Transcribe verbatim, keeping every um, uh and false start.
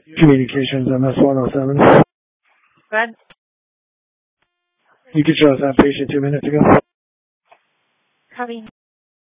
Communications M S one oh seven. Go ahead. You could show us that patient two minutes ago. Copy.